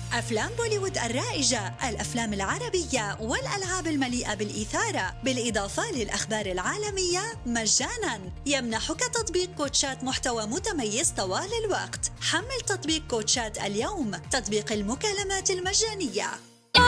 أفلام بوليوود الرائجة، الأفلام العربية والألعاب المليئة بالإثارة، بالإضافة للأخبار العالمية مجاناً. يمنحك تطبيق كوتشات محتوى متميز طوال الوقت. حمل تطبيق كوتشات اليوم، تطبيق المكالمات المجانية.